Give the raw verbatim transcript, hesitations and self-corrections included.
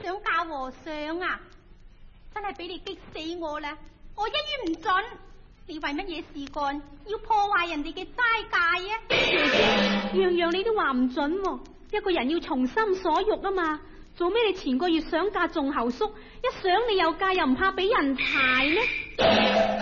想嫁和尚啊！真係俾你激死我啦！我一於唔准。你為乜嘢事幹要破壞人哋嘅齋戒啊？ 樣樣你都話唔准喎，一個人要從心所欲啊嘛。做咩你前個月想嫁仲侯叔，一想你又嫁又唔怕俾人柴呢？